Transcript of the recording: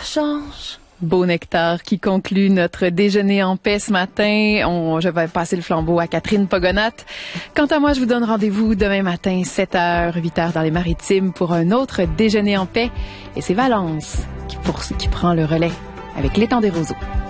change. Beau nectar qui conclut notre déjeuner en paix ce matin. Je vais passer le flambeau à Catherine Pogonatte. Quant à moi, je vous donne rendez-vous demain matin, 7h, 8h dans les Maritimes pour un autre déjeuner en paix. Et c'est Valence qui prend le relais avec l'étang des roseaux.